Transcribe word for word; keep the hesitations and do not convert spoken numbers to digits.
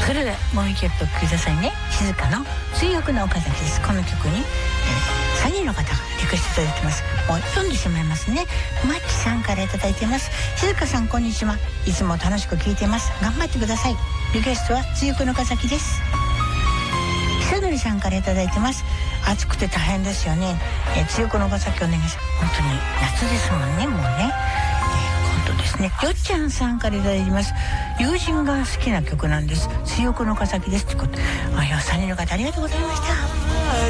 それではもう一曲くださいね。静香の追憶の岡崎です。この曲に、えー、さんにんの方がリクエストいただいてます。もう読んでしまいますね。マッチさんからいただいてます。静香さんこんにちは。いつも楽しく聞いてます。頑張ってください。リクエストは追憶の岡崎です。久典さんからいただいてます。暑くて大変ですよね。えー、追憶の岡崎お願いします。本当に夏ですもんね、もうね。ですね、よっちゃんさんからいただいてます。友人が好きな曲なんです。追憶の岡崎ですってこと。あ、いやさんにんの方ありがとうございました。